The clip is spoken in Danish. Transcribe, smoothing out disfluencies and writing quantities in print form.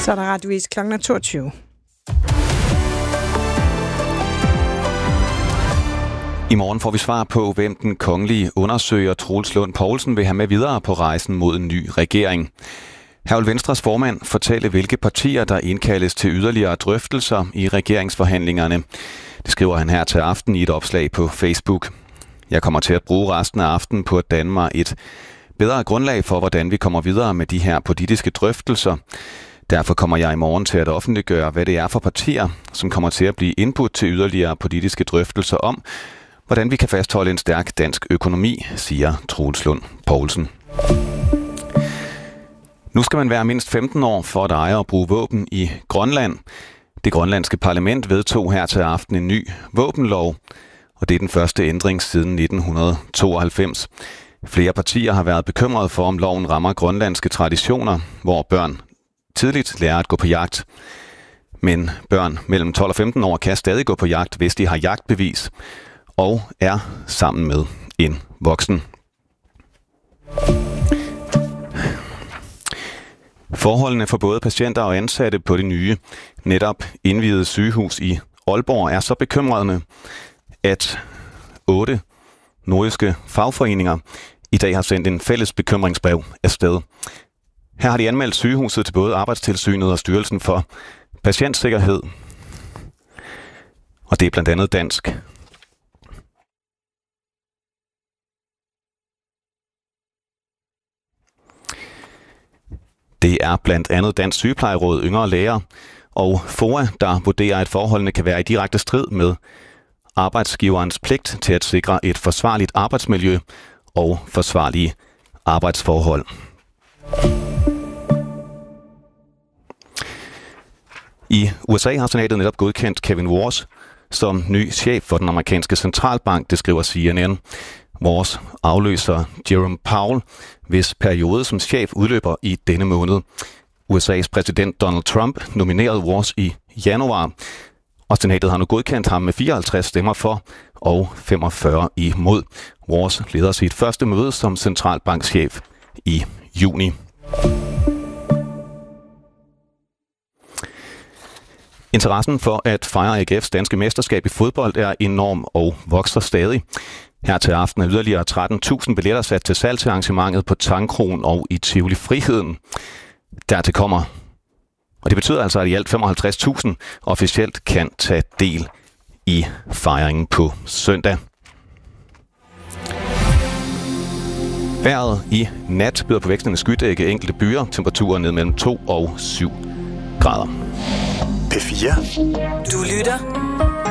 Så er der radiovis klokken 22. I morgen får vi svar på, hvem den kongelige undersøger Troels Lund Poulsen vil have med videre på rejsen mod en ny regering. Her vil Venstres formand fortælle, hvilke partier, der indkaldes til yderligere drøftelser i regeringsforhandlingerne. Det skriver han her til aften i et opslag på Facebook. Jeg kommer til at bruge resten af aftenen på at danne mig et bedre grundlag for, hvordan vi kommer videre med de her politiske drøftelser. Derfor kommer jeg i morgen til at offentliggøre, hvad det er for partier, som kommer til at blive input til yderligere politiske drøftelser om, hvordan vi kan fastholde en stærk dansk økonomi, siger Troels Lund Poulsen. Nu skal man være mindst 15 år for at eje og bruge våben i Grønland. Det grønlandske parlament vedtog her til aften en ny våbenlov, og det er den første ændring siden 1992. Flere partier har været bekymrede for, om loven rammer grønlandske traditioner, hvor børn tidligt lærer at gå på jagt. Men børn mellem 12 og 15 år kan stadig gå på jagt, hvis de har jagtbevis og er sammen med en voksen. Forholdene for både patienter og ansatte på det nye, netop indviede sygehus i Aalborg er så bekymrende, at 8 nordiske fagforeninger i dag har sendt en fælles bekymringsbrev afsted. Her har de anmeldt sygehuset til både Arbejdstilsynet og Styrelsen for Patientsikkerhed. Og det er blandt andet Dansk. Det er blandt andet Dansk Sygeplejeråd, Yngre Læger og FOA, der vurderer, at forholdene kan være i direkte strid med arbejdsgiverens pligt til at sikre et forsvarligt arbejdsmiljø og forsvarlige arbejdsforhold. I USA har senatet netop godkendt Kevin Warsh som ny chef for den amerikanske centralbank, det skriver CNN. Warsh afløser Jerome Powell, hvis periode som chef udløber i denne måned. USA's præsident Donald Trump nominerede Warsh i januar, og senatet har nu godkendt ham med 54 stemmer for og 45 imod. Warsh leder sit første møde som centralbankchef i juni. Interessen for at fejre AGF's danske mesterskab i fodbold er enorm og vokser stadig. Her til aften er yderligere 13.000 billetter sat til salg til arrangementet på Tangkrogen og i Tivoli Friheden. Dertil kommer, og det betyder altså, at i alt 55.000 officielt kan tage del i fejringen på søndag. Vejret i nat byder på vekslende skydække enkelte byer, temperaturer ned mellem 2 og 7 grader. P4. Du lytter